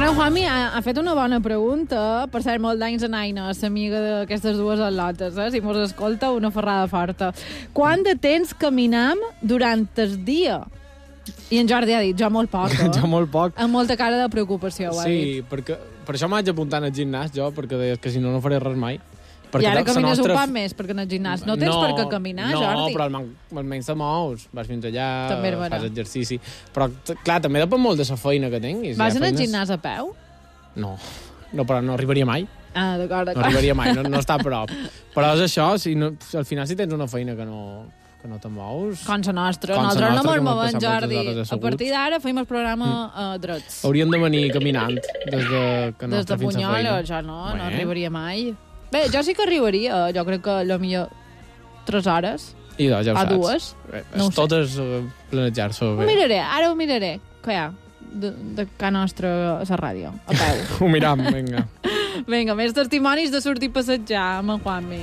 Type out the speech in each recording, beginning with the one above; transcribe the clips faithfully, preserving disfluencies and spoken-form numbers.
En Juanmi ha, ha fet una bona pregunta. Per cert, molt d'anys en Aina, l'amiga d'aquestes dues atlotes, eh? Si mos escolta, una ferrada forta. Quant de temps caminam durant el dia? I en Jordi ha dit, jo molt poc, eh? Jo molt poc. Amb molta cara de preocupació, ho ha Sí, dit. perquè, per això m'haig apuntat al gimnàs, jo, perquè deies que si no, no faré res mai. Perquè I ara la camines nostra... un poc més, perquè en el gimnàs no tens no, per què caminar, no, Jordi. No, però almenys, almenys te mous, vas fins allà, També és vera. fas exercici. Però, t- clar, també depèn molt de la feina que tinguis. Vas Hi ha en el feines- gimnàs a peu? No, no, però no arribaria mai. Ah, d'acord, No d'acord. arribaria mai, no, no està a prop. Però és això, si no, al final si tens una feina que no, que no te mous... Com la nostra. Com la Nosaltres no nostra, mos que mos movem, passam moltes Jordi. hores A asseguts. partir d'ara fem el programa uh, drets. Hauríem de venir caminant des de que Des nostra de fins a feina. Bunyola, jo no, no Bé. arribaria mai. Bé, jo sí que arribaria, jo crec que a millor tres hores. I doncs, ja ho A saps. dues? Bé, No ho és tot és uh, planejar-se Ho bé. miraré, ara ho miraré. Què hi ha? De, de ca nostra a la ràdio, a peu. Ho miram, vinga. Vinga, més testimonis de sortir a passejar amb en Juanmi.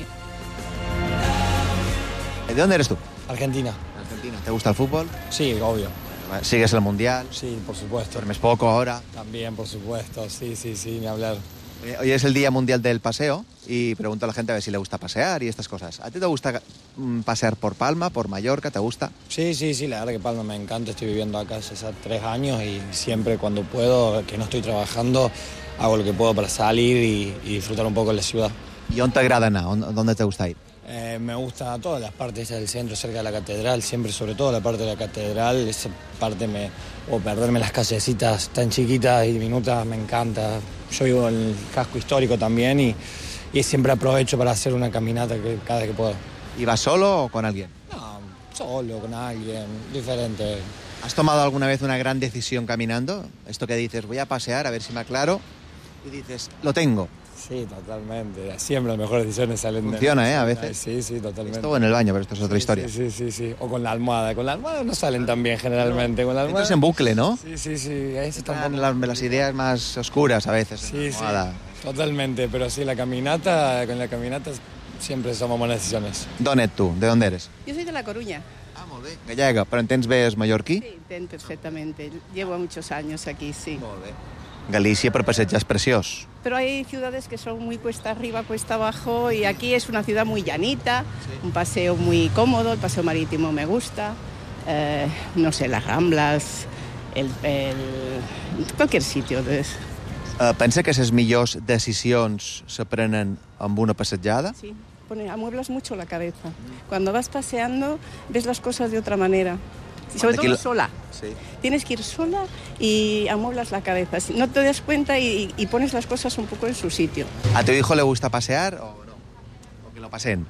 ¿De dónde eres tú? Argentina. Argentina. ¿Te gusta el fútbol? Sí, obvio. ¿Sigues el Mundial? Sí, por supuesto. ¿Duermes poco ahora? También, por supuesto. Sí, sí, sí, ni hablar. Eh, Hoy es el Día Mundial del Paseo y pregunto a la gente a ver si le gusta pasear y estas cosas. ¿A ti te gusta mm, pasear por Palma, por Mallorca? ¿Te gusta? Sí, sí, sí, la verdad que Palma me encanta. Estoy viviendo acá hace ya tres años y siempre cuando puedo, que no estoy trabajando, hago lo que puedo para salir y, y disfrutar un poco de la ciudad. ¿Y dónde te agrada anar? ¿On- ¿Dónde te gusta ir? Eh, me gusta todas las partes del centro, cerca de la catedral, siempre sobre todo la parte de la catedral, esa parte me, o perderme las callecitas tan chiquitas y diminutas, me encanta. Yo vivo en el casco histórico también y, y siempre aprovecho para hacer una caminata que, cada vez que puedo. ¿Y vas solo o con alguien? No, solo, con alguien, diferente. ¿Has tomado alguna vez una gran decisión caminando? Esto que dices, voy a pasear a ver si me aclaro, y dices, lo tengo. Sí, totalmente. Siempre las mejores decisiones salen de... Funciona, ¿eh? A veces. Sí, sí, totalmente. Esto o en el baño, pero esto es otra Sí, historia. Sí, sí, sí, sí. O con la almohada. Con la almohada no salen tan bien generalmente. Con la almohada... Entras en bucle, ¿no? Sí, sí, sí. Eso Están tampoco... las, las ideas más oscuras a veces. en Sí, la sí, almohada. totalmente. Pero sí, la caminata, con la caminata siempre somos buenas decisiones. D'on ets tu? ¿De dónde eres? Yo soy de La Coruña. Ah, molt bé. Gallega, però entens bé el mallorquí? Sí, entiendo perfectamente. Llevo muchos años aquí, sí. Molt bé. Galícia per passejar és preciós. Pero hay ciudades que son muy cuesta arriba, cuesta abajo, y aquí es una ciudad muy llanita, un paseo muy cómodo, el paseo marítimo me gusta, eh, no sé, las Ramblas, el, el- cualquier sitio. Pues, Uh, pensa que les millors decisions se prenen amb una passejada? sí, pone, amueblas mucho la cabeza. Cuando vas paseando ves las cosas de otra manera. Y sobre Aquí todo lo- sola. Sí. Tienes que ir sola y amueblas la cabeza. Si no te das cuenta y, y pones las cosas un poco en su sitio. ¿A tu hijo le gusta pasear o no? ¿O que lo pasen?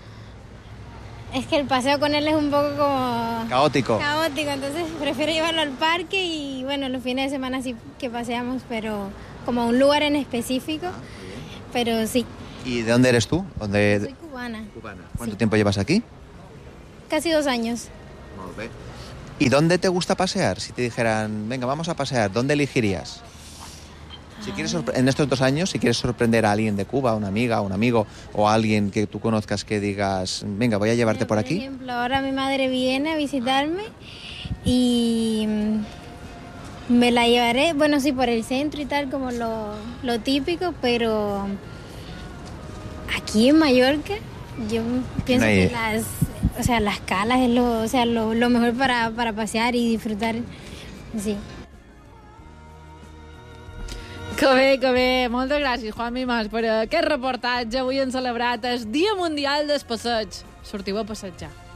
Es que el paseo con él es un poco como Caótico. caótico, entonces prefiero llevarlo al parque y bueno, los fines de semana sí que paseamos, pero como a un lugar en específico, pero sí, ¿Y de dónde eres tú? soy ¿Dónde... cubana, Cubana. ¿Cuánto Sí. tiempo llevas aquí? casi dos años. Molt bé. ¿Y dónde te gusta pasear? Si te dijeran, venga, vamos a pasear, ¿dónde elegirías? Si quieres sorpre- en estos dos años, si quieres sorprender a alguien de Cuba, una amiga, un amigo o a alguien que tú conozcas que digas, venga, voy a llevarte por Por aquí. ejemplo, ahora mi madre viene a visitarme y mm, me la llevaré, bueno, sí, por el centro y tal, como lo, lo típico, pero aquí en Mallorca yo pienso No hay- que las, o sea, las calas es lo, o sea, lo, lo mejor para, para pasear y disfrutar, sí. Que bé, que bé. Moltes gràcies, Juanmi Mas, per aquest reportatge. Avui hem celebrat el Dia Mundial del Passeig. Sortiu a passejar.